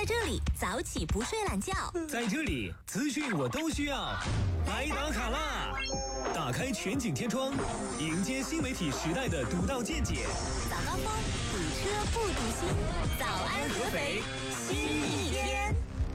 这里早起不睡懒觉， 在这里资讯我都需要。来打卡啦！打开全景天窗，迎接新媒体时代的独到见解。 早高峰，堵车不堵心。早安合肥，新一天。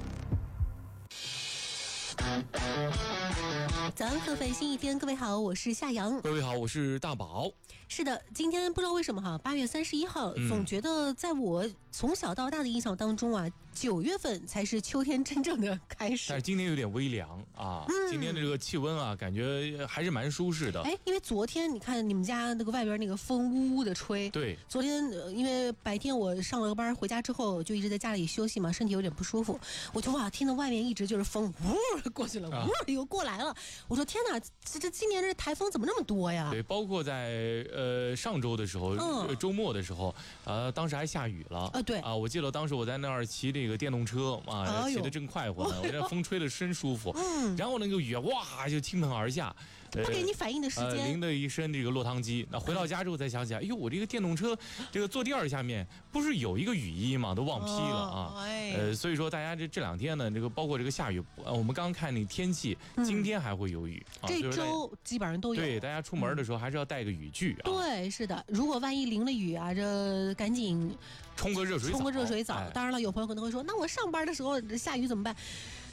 早安合肥新一天，各位好，我是夏阳。 各位好，我是大宝。 是的，今天不知道为什么哈，8月31号，总觉得在我从小到大的印象当中啊，9月份才是秋天真正的开始。 但是今天有点微凉啊，今天的这个气温啊，感觉还是蛮舒适的。 因为昨天你看你们家那个外边那个风呜呜的吹。 对。 昨天因为白天我上了个班回家之后，就一直在家里休息嘛，身体有点不舒服，我就听到外面一直就是风呜过去了，呜又过来了。我说天哪，这今年这台风怎么那么多呀？ 对，包括在上周的时候，周末的时候，当时还下雨了。 对啊， 我记得当时我在那儿骑这个电动车啊，骑得正快活呢，我这风吹得真舒服。然后那个雨哇就倾盆而下， 不给你反应的时间， 淋得一身这个落汤鸡。那回到家之后才想起来，哎呦，我这个电动车这个坐垫下面不是有一个雨衣吗？都忘披了啊。所以说大家这两天呢，这个包括这个下雨，我们刚看那天气，今天还会有雨。 这周基本上都有。 对，大家出门的时候还是要带个雨具啊。 对，是的，如果万一淋了雨啊，这赶紧冲个热水澡。 当然了，有朋友可能会说，那我上班的时候下雨怎么办？